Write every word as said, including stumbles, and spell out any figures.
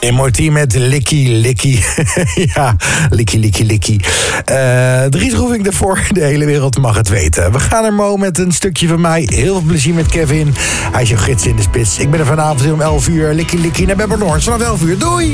M O T met Likkie Likkie. Ja, Likkie Likkie Likkie. Uh, Dries Roelvink ervoor, de hele wereld mag het weten. We gaan er Mo met een stukje van mij. Heel veel plezier met Kevin. Hij is jouw gids in de spits. Ik ben er vanavond om elf uur. Likkie Likkie naar Bebber Noords vanaf elf uur. Doei!